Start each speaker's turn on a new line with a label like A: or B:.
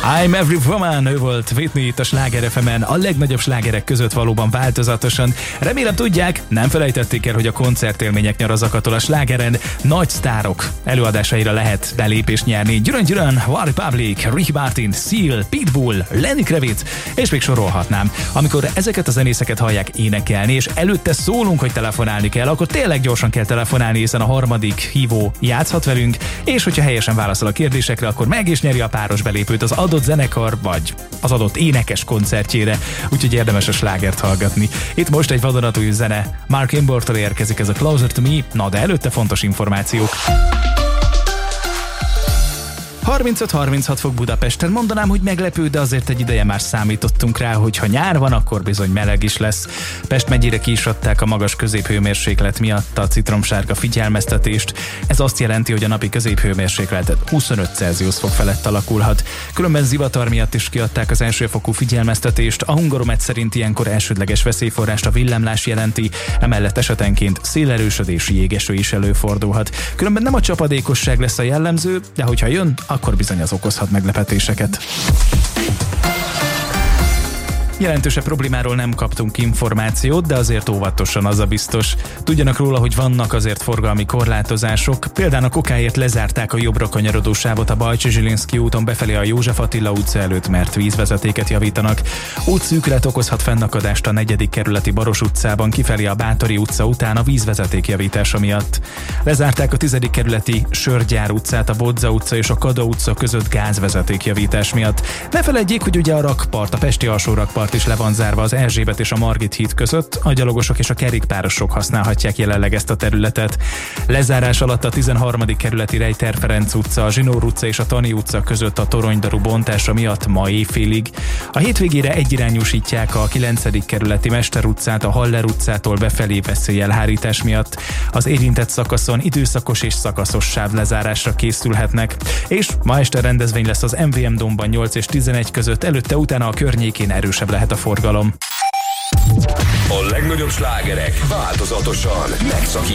A: I'm Every Woman, ő volt Whitney itt a Sláger FM-en, a legnagyobb slágerek között valóban változatosan. Remélem tudják, nem felejtették el, hogy a koncertélmények nyarazakatól a slágeren nagy sztárok előadásaira lehet belépést nyerni. Gyürön, OneRepublic, Ricky Martin, Seal, Pitbull, Lenny Kravitz, és még sorolhatnám. Amikor ezeket a zenészeket hallják énekelni, és előtte szólunk, hogy telefonálni kell, akkor tényleg gyorsan kell telefonálni, hiszen a harmadik hívó játszhat velünk, és hogyha helyesen válaszol a kérdésekre, akkor meg is nyeri a páros belépőt az adott zenekar vagy az adott énekes koncertjére, úgyhogy érdemes a slágert hallgatni. Itt most egy vadonatúj zene, Mark Imbortól érkezik ez a Closer to Me, na de előtte fontos információk. 35-36 fok Budapesten, mondanám, hogy meglepő, de azért egy ideje már számítottunk rá, hogy ha nyár van, akkor bizony meleg is lesz. Pest megyére ki is adták a magas középhőmérséklet miatt a citromsárga figyelmeztetést. Ez azt jelenti, hogy a napi középhőmérséklet 25 Celsius fok felett alakulhat. Különben zivatar miatt is kiadták az elsőfokú figyelmeztetést. A Hungaromet szerint ilyenkor elsődleges veszélyforrást a villámlás jelenti, emellett esetenként szélerősödés, jégeső is előfordulhat. Különben nem a csapadékosság lesz a jellemző, de hogyha jön, akkor bizony az okozhat meglepetéseket. Jelentősebb problémáról nem kaptunk információt, de azért óvatosan, az a biztos. Tudjanak róla, hogy vannak azért forgalmi korlátozások. Például a okáért lezárták a jobbra kanyarodó sávot a Bajcsy-Zsilinszky úton befelé a József Attila utca előtt, mert vízvezetéket javítanak. Útszűkület okozhat fennakadást a 4. kerületi Baros utcában kifelé a Bátori utca után a vízvezeték javítása miatt. Lezárták a 10. kerületi Sörgyár utcát a Bodza utca és a Kada utca között gázvezeték javítás miatt. Ne feledjék, hogy ugye a rakpart, a pesti alsó rakpart is le van zárva az Erzsébet és a Margit híd között, a gyalogosok és a kerékpárosok használhatják jelenleg ezt a területet. Lezárás alatt a 13. kerületi Rejter Ferenc utca, a Zsinór utca és a Tani utca között a toronydaru bontása miatt ma éjfélig. A hétvégére egyirányúsítják a 9. kerületi Mester utcát a Haller utcától befelé veszélyelhárítás miatt. Az érintett szakaszon időszakos és szakaszos sávlezárásra készülhetnek. És ma este rendezvény lesz az MVM Domban 8 és 11 között, előtte-utána a környékén erősebb lehet a forgalom.
B: A legnagyobb slágerek változatosan, megszakítva.